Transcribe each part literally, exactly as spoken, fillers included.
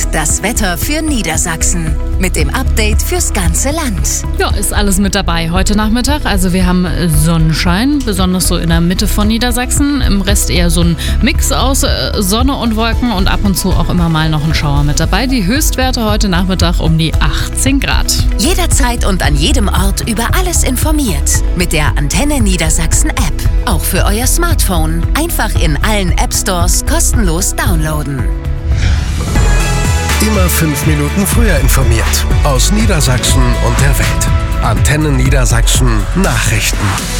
das Wetter für Niedersachsen. Mit dem Update fürs ganze Land. Ja, ist alles mit dabei heute Nachmittag. Also wir haben Sonnenschein, besonders so in der Mitte von Niedersachsen. Im Rest eher so ein Mix aus Sonne und Wolken und ab und zu auch immer mal noch ein Schauer mit dabei. Die Höchstwerte heute Nachmittag um die achtzehn Grad. Jederzeit und an jedem Ort über alles informiert. Mit der Antenne Niedersachsen App. Auch für euer Smartphone. Einfach in allen App Stores kostenlos downloaden. Immer fünf Minuten früher informiert. Aus Niedersachsen und der Welt. Antenne Niedersachsen Nachrichten.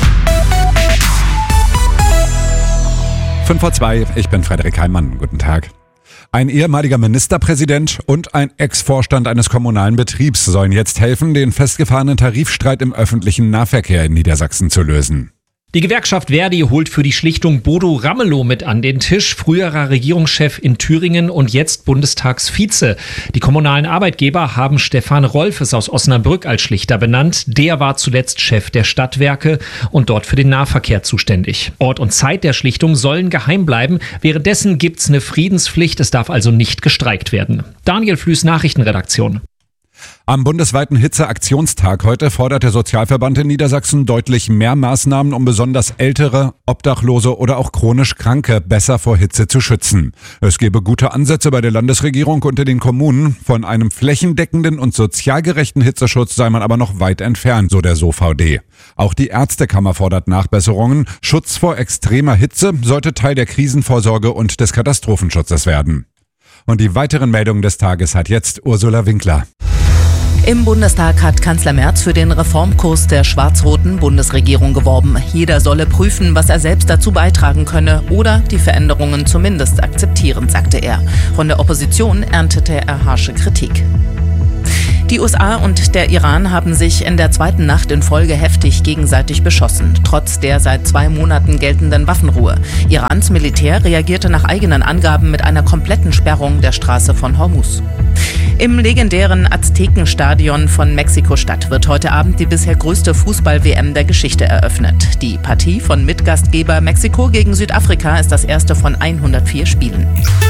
fünf vor zwei, ich bin Frederik Heimann. Guten Tag. Ein ehemaliger Ministerpräsident und ein Ex-Vorstand eines kommunalen Betriebs sollen jetzt helfen, den festgefahrenen Tarifstreit im öffentlichen Nahverkehr in Niedersachsen zu lösen. Die Gewerkschaft Verdi holt für die Schlichtung Bodo Ramelow mit an den Tisch, früherer Regierungschef in Thüringen und jetzt Bundestagsvize. Die kommunalen Arbeitgeber haben Stefan Rolfes aus Osnabrück als Schlichter benannt. Der war zuletzt Chef der Stadtwerke und dort für den Nahverkehr zuständig. Ort und Zeit der Schlichtung sollen geheim bleiben. Währenddessen gibt's eine Friedenspflicht. Es darf also nicht gestreikt werden. Daniel Flüß, Nachrichtenredaktion. Am bundesweiten Hitzeaktionstag heute fordert der Sozialverband in Niedersachsen deutlich mehr Maßnahmen, um besonders ältere, Obdachlose oder auch chronisch Kranke besser vor Hitze zu schützen. Es gebe gute Ansätze bei der Landesregierung und in den Kommunen. Von einem flächendeckenden und sozial gerechten Hitzeschutz sei man aber noch weit entfernt, so der S O V D. Auch die Ärztekammer fordert Nachbesserungen. Schutz vor extremer Hitze sollte Teil der Krisenvorsorge und des Katastrophenschutzes werden. Und die weiteren Meldungen des Tages hat jetzt Ursula Winkler. Im Bundestag hat Kanzler Merz für den Reformkurs der schwarz-roten Bundesregierung geworben. Jeder solle prüfen, was er selbst dazu beitragen könne oder die Veränderungen zumindest akzeptieren, sagte er. Von der Opposition erntete er harsche Kritik. Die U S A und der Iran haben sich in der zweiten Nacht in Folge heftig gegenseitig beschossen, trotz der seit zwei Monaten geltenden Waffenruhe. Irans Militär reagierte nach eigenen Angaben mit einer kompletten Sperrung der Straße von Hormuz. Im legendären Aztekenstadion von Mexiko-Stadt wird heute Abend die bisher größte Fußball-W M der Geschichte eröffnet. Die Partie von Mitgastgeber Mexiko gegen Südafrika ist das erste von hundertvier Spielen.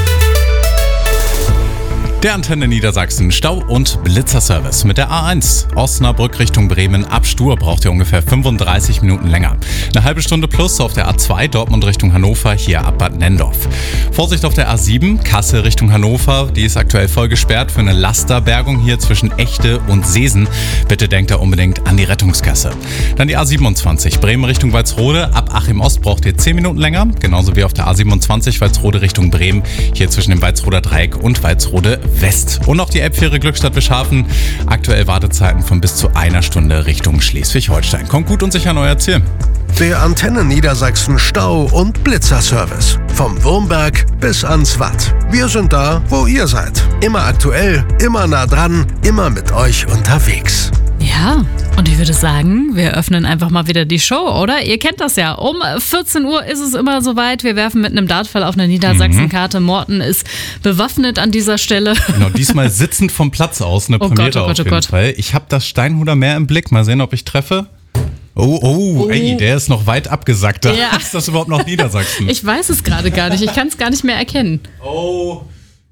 Der Antenne Niedersachsen Stau- und Blitzerservice mit der A eins. Osnabrück Richtung Bremen ab Stur braucht ihr ungefähr fünfunddreißig Minuten länger. Eine halbe Stunde plus auf der A zwei Dortmund Richtung Hannover, hier ab Bad Nendorf. Vorsicht auf der A sieben Kassel Richtung Hannover, die ist aktuell voll gesperrt für eine Lasterbergung hier zwischen Echte und Seesen. Bitte denkt da unbedingt an die Rettungskasse. Dann die A siebenundzwanzig Bremen Richtung Walsrode, ab Achim Ost braucht ihr zehn Minuten länger. Genauso wie auf der A siebenundzwanzig Walsrode Richtung Bremen, hier zwischen dem Walsroder Dreieck und Walsrode West. Und noch die Elbfähre Glückstadt-Bischhafen. Aktuell Wartezeiten von bis zu einer Stunde Richtung Schleswig-Holstein. Kommt gut und sicher an euer Ziel. Der Antenne Niedersachsen Stau- und Blitzerservice. Vom Wurmberg bis ans Watt. Wir sind da, wo ihr seid. Immer aktuell, immer nah dran, immer mit euch unterwegs. Ja, und ich würde sagen, wir öffnen einfach mal wieder die Show, oder? Ihr kennt das ja. Um vierzehn Uhr ist es immer soweit. Wir werfen mit einem Dartpfeil auf eine Niedersachsen-Karte. Mhm. Morten ist bewaffnet an dieser Stelle. Genau, diesmal sitzend vom Platz aus. Eine oh Premiere Gott, oh Gott, auf jeden oh Gott. Fall. Ich habe das Steinhuder Meer im Blick. Mal sehen, ob ich treffe. Oh, oh, oh. Ey, der ist noch weit abgesackt. Ja. Ist das überhaupt noch Niedersachsen? Ich weiß es gerade gar nicht. Ich kann es gar nicht mehr erkennen. Oh,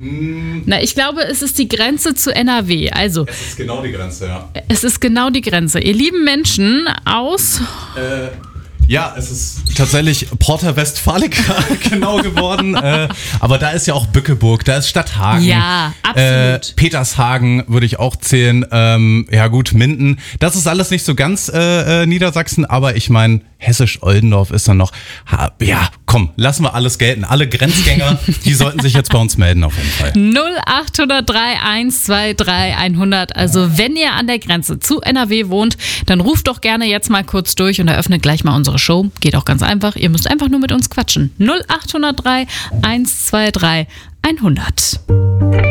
mh. Na, ich glaube, es ist die Grenze zu N R W. Also, Es ist genau die Grenze, ja. es ist genau die Grenze. Ihr lieben Menschen aus... Äh, ja, es ist tatsächlich Porta Westfalica genau geworden. äh, aber da ist ja auch Bückeburg, da ist Stadthagen. Ja, absolut. Äh, Petershagen würde ich auch zählen. Ähm, ja gut, Minden. Das ist alles nicht so ganz äh, äh, Niedersachsen, aber ich meine, Hessisch-Oldendorf ist dann noch. Ha, ja, komm, lassen wir alles gelten. Alle Grenzgänger, die sollten sich jetzt bei uns melden auf jeden Fall. null acht null drei eins zwei drei hundert. Also wenn ihr an der Grenze zu N R W wohnt, dann ruft doch gerne jetzt mal kurz durch und eröffnet gleich mal unsere Show. Geht auch ganz einfach. Ihr müsst einfach nur mit uns quatschen. null acht null drei eins zwei drei hundert.